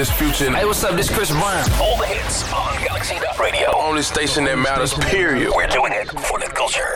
this Future. Hey, what's up? This Chris Brown. All the hits on Galaxy Radio. Only station that matters, period. We're doing it for the culture.